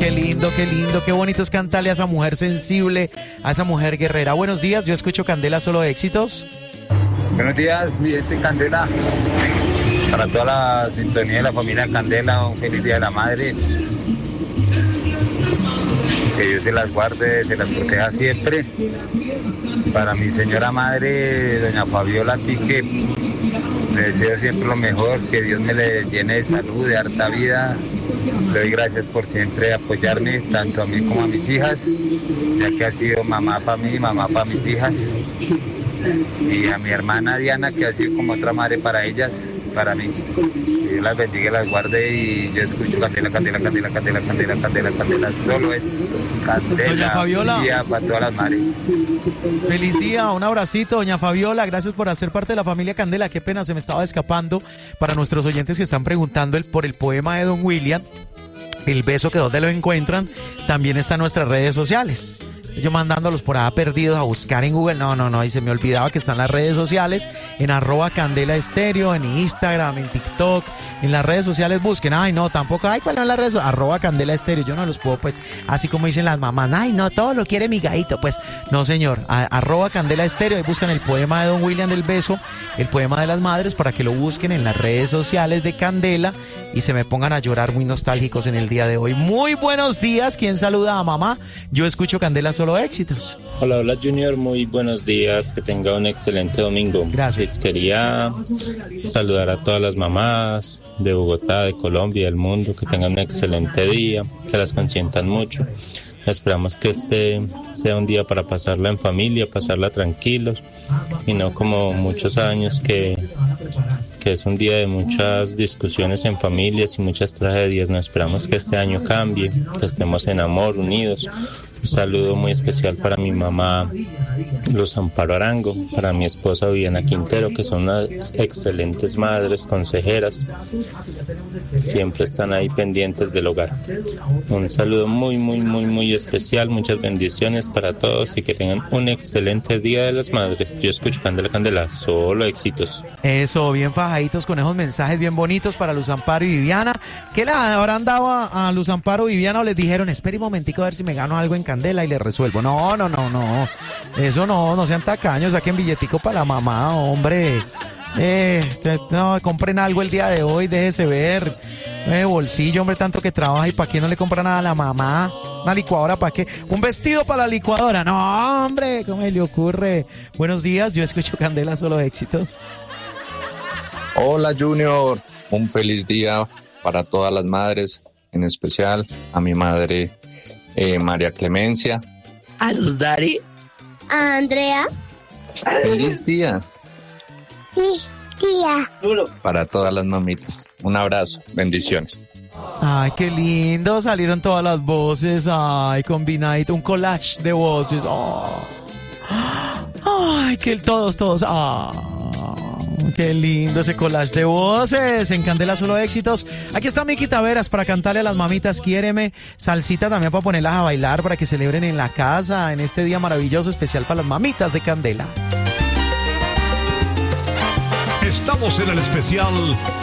qué lindo, qué bonito es cantarle a esa mujer sensible, a esa mujer guerrera. Buenos días, yo escucho Candela, solo éxitos. Buenos días, mi gente Candela. Para toda la sintonía de la familia Candela, un feliz Día de la Madre. Que Dios se las guarde, se las proteja siempre. Para mi señora madre, doña Fabiola Pique, le deseo siempre lo mejor, que Dios me le llene de salud, de harta vida. Le doy gracias por siempre apoyarme, tanto a mí como a mis hijas, ya que ha sido mamá para mí, mamá para mis hijas. Y a mi hermana Diana, que ha sido como otra madre para ellas, para mí. Que Dios las bendiga y las guarde, y yo escucho Candela, Candela, Candela, Candela, Candela, Candela, Candela, solo es Candela. Doña Fabiola. Un día para todas las madres. Feliz día, un abracito, doña Fabiola, gracias por hacer parte de la familia Candela. Qué pena, se me estaba escapando. Para nuestros oyentes que están preguntando por el poema de Don William, El beso, que dónde lo encuentran, también está en nuestras redes sociales. Yo mandándolos por allá perdidos a buscar en Google. No, y se me olvidaba que están las redes sociales, en @CandelaEstéreo, en Instagram, en TikTok, en las redes sociales busquen. Ay, no, tampoco, ¿cuáles son las redes? @CandelaEstéreo. Yo no los puedo, pues, así como dicen las mamás, ay, no, todo lo quiere mi gaito, pues, no, señor, @CandelaEstéreo, ahí buscan el poema de Don William del beso, el poema de las madres, para que lo busquen en las redes sociales de Candela y se me pongan a llorar muy nostálgicos en el día de hoy. Muy buenos días, ¿quién saluda a mamá? Yo escucho Candela, solo éxitos. Hola Junior, muy buenos días, que tenga un excelente domingo. Gracias. Quería saludar a todas las mamás de Bogotá, de Colombia, del mundo, que tengan un excelente día, que las consientan mucho. Esperamos que este sea un día para pasarla en familia, pasarla tranquilos, y no como muchos años que es un día de muchas discusiones en familias y muchas tragedias. No, esperamos que este año cambie, que estemos en amor, unidos. Un saludo muy especial para mi mamá Luz Amparo Arango, para mi esposa Viviana Quintero, que son unas excelentes madres, consejeras, siempre están ahí pendientes del hogar. Un saludo muy especial, muchas bendiciones para todos y que tengan un excelente Día de las Madres. Yo escucho Candela, Candela, solo éxitos. Eso, bien fajaditos con esos mensajes bien bonitos para Luz Amparo y Viviana. ¿Qué le habrán dado a Luz Amparo y Viviana, o les dijeron, espere un momentico a ver si me gano algo en Candela y le resuelvo? No. Eso no sean tacaños, saquen billetico para la mamá, hombre. No, compren algo el día de hoy, déjese ver. Bolsillo, hombre, tanto que trabaja, y para qué no le compra nada a la mamá. Una licuadora, ¿para qué? Un vestido para la licuadora. No, hombre, ¿cómo le ocurre? Buenos días, yo escucho Candela, solo éxitos. Hola Junior, un feliz día para todas las madres, en especial a mi madre María Clemencia. A Luz Dari. A Andrea. Feliz día. Sí, tía. Para todas las mamitas. Un abrazo, bendiciones. Ay, qué lindo, salieron todas las voces, ay, combinadito, un collage de voces. Oh. Ay, que todos, qué lindo ese collage de voces. En Candela, solo éxitos. Aquí está Miki Taveras para cantarle a las mamitas, quiéreme. Salsita también para ponerlas a bailar, para que celebren en la casa, en este día maravilloso, especial para las mamitas de Candela. Estamos en el especial